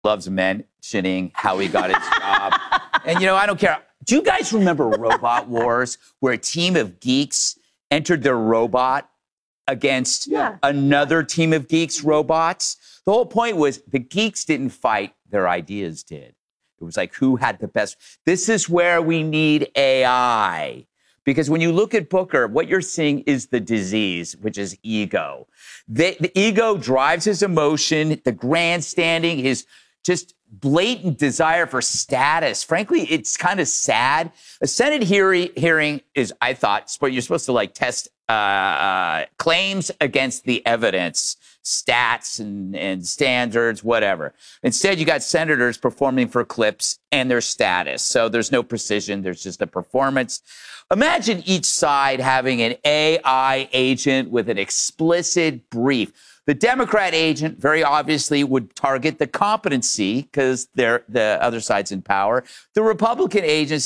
loves mentioning how he got his job. And, I don't care. Do you guys remember Robot Wars, where a team of geeks entered their robot against another team of geeks robots? The whole point was the geeks didn't fight, their ideas did. It was like, who had the best? This is where we need AI. Because when you look at Booker, what you're seeing is the disease, which is ego. The ego drives his emotion, the grandstanding, his just blatant desire for status. Frankly, it's kind of sad. A Senate hearing is, I thought, you're supposed to test claims against the evidence, stats and standards, whatever. Instead, you got senators performing for clips and their status. So there's no precision. There's just a performance. Imagine each side having an AI agent with an explicit brief. The Democrat agent very obviously would target the competency because they're the other side's in power. The Republican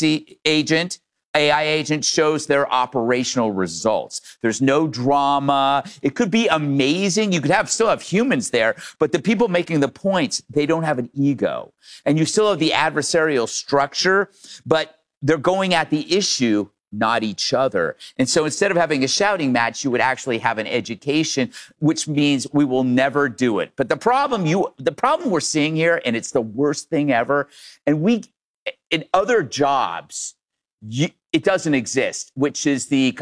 AI agent shows their operational results. There's no drama. It could be amazing. You could still have humans there, but the people making the points, they don't have an ego. And you still have the adversarial structure, but they're going at the issue, not each other. And so instead of having a shouting match, you would actually have an education, which means we will never do it. But the problem we're seeing here, and it's the worst thing ever, and in other jobs, it doesn't exist, which is the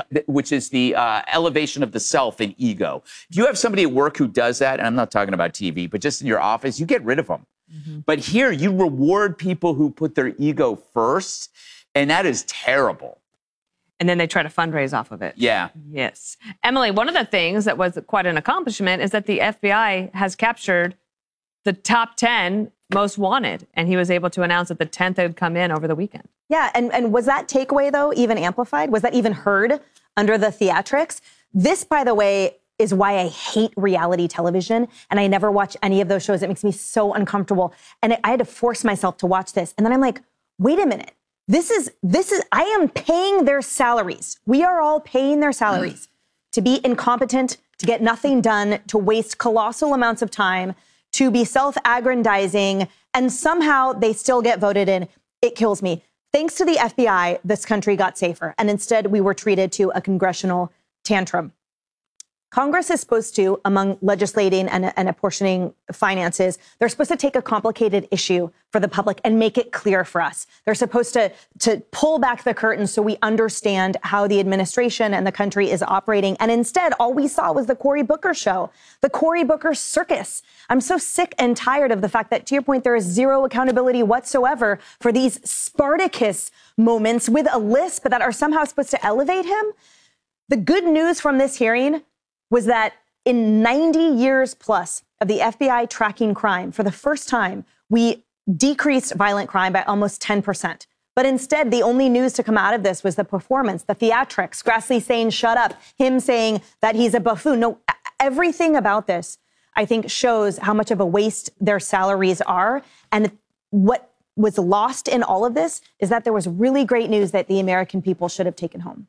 elevation of the self and ego. If you have somebody at work who does that, and I'm not talking about TV, but just in your office, you get rid of them. Mm-hmm. But here, you reward people who put their ego first, and that is terrible. And then they try to fundraise off of it. Yeah. Yes. Emily, one of the things that was quite an accomplishment is that the FBI has captured the top 10 most wanted. And he was able to announce that the 10th had come in over the weekend. Yeah. And was that takeaway, though, even amplified? Was that even heard under the theatrics? This, by the way, is why I hate reality television. And I never watch any of those shows. It makes me so uncomfortable. And I had to force myself to watch this. And then I'm like, wait a minute. This is, I am paying their salaries. We are all paying their salaries to be incompetent, to get nothing done, to waste colossal amounts of time, to be self-aggrandizing, and somehow they still get voted in. It kills me. Thanks to the FBI, this country got safer. And instead, we were treated to a congressional tantrum. Congress is supposed to, among legislating and apportioning finances, they're supposed to take a complicated issue for the public and make it clear for us. They're supposed to pull back the curtain so we understand how the administration and the country is operating. And instead, all we saw was the Cory Booker show, the Cory Booker circus. I'm so sick and tired of the fact that, to your point, there is zero accountability whatsoever for these Spartacus moments with a lisp that are somehow supposed to elevate him. The good news from this hearing was that in 90 years plus of the FBI tracking crime, for the first time, we decreased violent crime by almost 10%. But instead, the only news to come out of this was the performance, the theatrics, Grassley saying, shut up, him saying that he's a buffoon. No, everything about this, I think, shows how much of a waste their salaries are. And what was lost in all of this is that there was really great news that the American people should have taken home.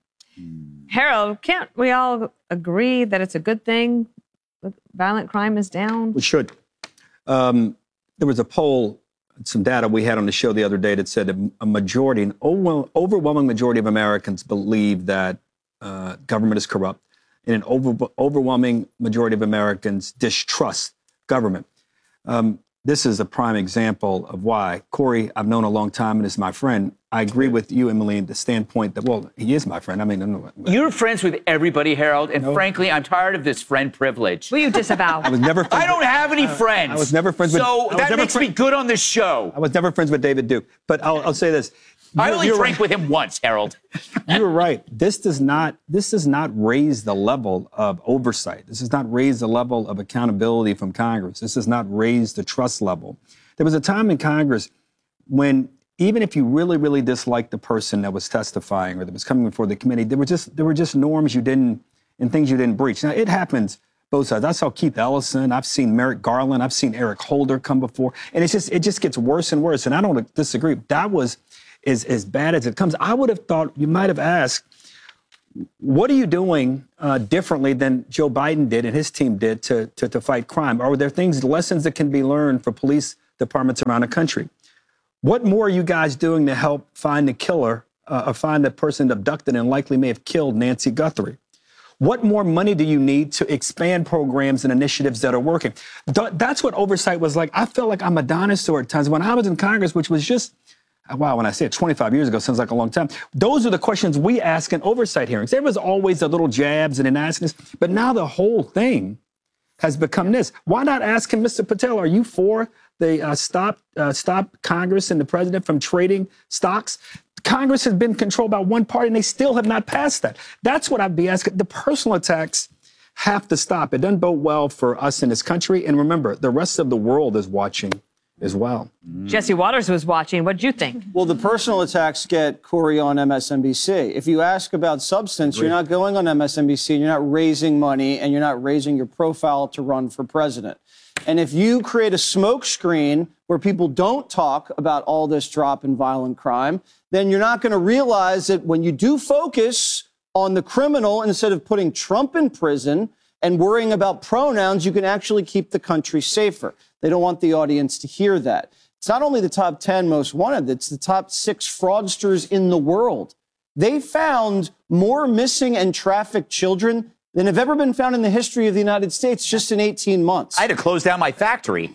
Harold, can't we all agree that it's a good thing that violent crime is down? We should. There was a poll, some data we had on the show the other day that said that a majority, an overwhelming majority of Americans believe that government is corrupt, and an overwhelming majority of Americans distrust government. This is a prime example of why. Cory, I've known a long time and is my friend. I agree with you, Emily, the standpoint that, well, he is my friend. I mean, you're friends with everybody, Harold, and frankly, I'm tired of this friend privilege. Will you disavow? I was never friends I don't have any friends. I was never friends with... So that makes me good on this show. I was never friends with David Duke. But I'll say this. I only drank with him once, Harold. You're right. This does not raise the level of oversight. This does not raise the level of accountability from Congress. This does not raise the trust level. There was a time in Congress when even if you really, really disliked the person that was testifying or that was coming before the committee, there were just norms you didn't and things you didn't breach. Now, it happens both sides. I saw Keith Ellison. I've seen Merrick Garland. I've seen Eric Holder come before. And it just gets worse and worse. And I don't disagree. That was as bad as it comes. I would have thought you might have asked, what are you doing differently than Joe Biden did and his team did to fight crime? Are there lessons that can be learned for police departments around the country. What more are you guys doing to help find the killer or find the person abducted and likely may have killed Nancy Guthrie? What more money do you need to expand programs and initiatives that are working? That's what oversight was like. I felt like I'm a dinosaur at times. When I was in Congress, which was just, wow, when I say it 25 years ago, sounds like a long time. Those are the questions we ask in oversight hearings. There was always the little jabs and analysis, but now the whole thing has become this. Why not ask him, Mr. Patel, are you for the stop Congress and the president from trading stocks? Congress has been controlled by one party, and they still have not passed that. That's what I'd be asking. The personal attacks have to stop. It doesn't bode well for us in this country. And remember, the rest of the world is watching as well. Jesse Waters was watching. What did you think? Well, the personal attacks get Corey on MSNBC. If you ask about substance, you're not going on MSNBC, and you're not raising money, and you're not raising your profile to run for president. And if you create a smokescreen where people don't talk about all this drop in violent crime, then you're not going to realize that when you do focus on the criminal instead of putting Trump in prison and worrying about pronouns, you can actually keep the country safer. They don't want the audience to hear that. It's not only the top 10 most wanted, it's the top 6 fraudsters in the world. They found more missing and trafficked children than have ever been found in the history of the United States just in 18 months. I had to close down my factory.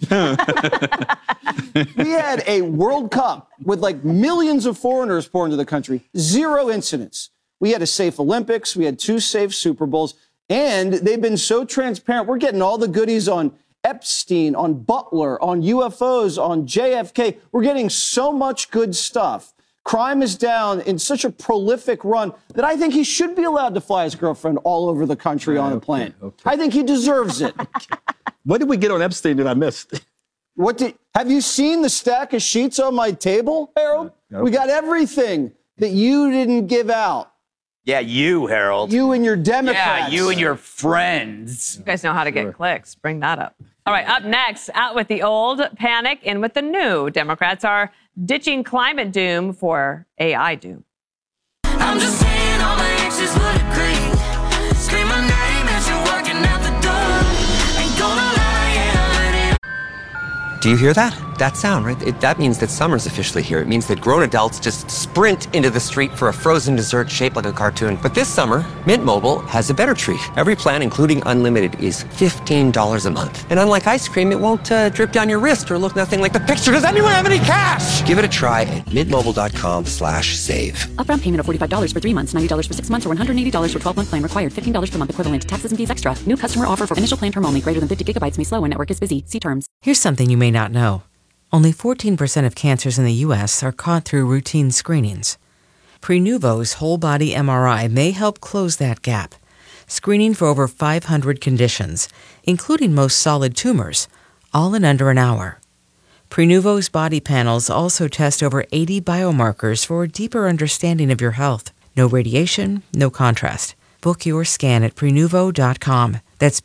We had a World Cup with like millions of foreigners pour into the country, 0 incidents. We had a safe Olympics. We had 2 safe Super Bowls. And they've been so transparent. We're getting all the goodies on Epstein, on Butler, on UFOs, on JFK. We're getting so much good stuff. Crime is down in such a prolific run that I think he should be allowed to fly his girlfriend all over the country on a plane. I think he deserves it. What did we get on Epstein that I missed? Have you seen the stack of sheets on my table, Harold? We got everything that you didn't give out. Yeah, you, Harold. You and your Democrats. Yeah, you and your friends. You guys know how to get clicks. Bring that up. All right, up next, out with the old, panic in with the new. Democrats are ditching climate doom for AI doom. I'm just saying all my exes would agree. Scream my name as you're walking out the door. Ain't gonna lie, yeah, I Do you hear that? That sound, right? That means that summer's officially here. It means that grown adults just sprint into the street for a frozen dessert shaped like a cartoon. But this summer, Mint Mobile has a better treat. Every plan, including unlimited, is $15 a month. And unlike ice cream, it won't drip down your wrist or look nothing like the picture. Does anyone have any cash? Give it a try at mintmobile.com/save. Upfront payment of $45 for 3 months, $90 for 6 months, or $180 for 12-month plan required. $15 per month equivalent. Taxes and fees extra. New customer offer for initial plan term only. Greater than 50 gigabytes may slow when network is busy. See terms. Here's something you may not know. Only 14% of cancers in the U.S. are caught through routine screenings. Prenuvo's whole-body MRI may help close that gap, screening for over 500 conditions, including most solid tumors, all in under an hour. Prenuvo's body panels also test over 80 biomarkers for a deeper understanding of your health. No radiation, no contrast. Book your scan at Prenuvo.com. That's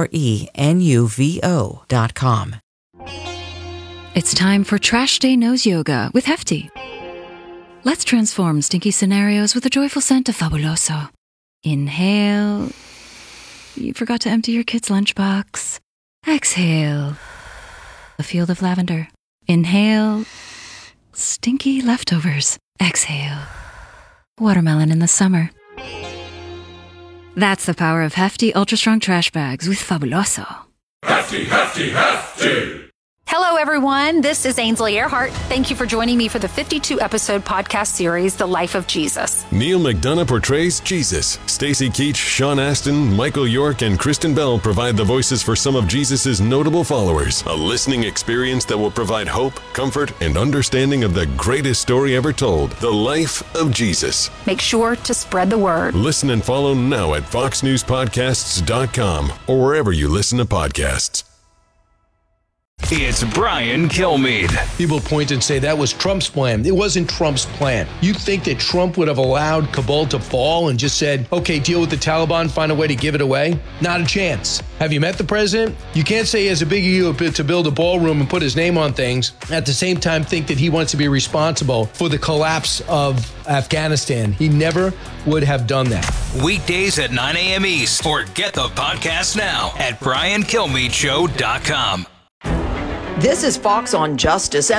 Prenuvo.com. It's time for Trash Day Nose Yoga with Hefty. Let's transform stinky scenarios with a joyful scent of Fabuloso. Inhale. You forgot to empty your kid's lunchbox. Exhale. A field of lavender. Inhale. Stinky leftovers. Exhale. Watermelon in the summer. That's the power of Hefty Ultra Strong Trash Bags with Fabuloso. Hefty, Hefty, Hefty! Hello, everyone. This is Ainsley Earhart. Thank you for joining me for the 52-episode podcast series, The Life of Jesus. Neil McDonough portrays Jesus. Stacey Keach, Sean Astin, Michael York, and Kristen Bell provide the voices for some of Jesus' notable followers. A listening experience that will provide hope, comfort, and understanding of the greatest story ever told, The Life of Jesus. Make sure to spread the word. Listen and follow now at foxnewspodcasts.com or wherever you listen to podcasts. It's Brian Kilmeade. People point and say that was Trump's plan. It wasn't Trump's plan. You think that Trump would have allowed Kabul to fall and just said, okay, deal with the Taliban, find a way to give it away? Not a chance. Have you met the president? You can't say he has a big ego to build a ballroom and put his name on things. At the same time, think that he wants to be responsible for the collapse of Afghanistan. He never would have done that. Weekdays at 9 a.m. East, or get the podcast now at BrianKilmeadeShow.com. This is Fox on Justice.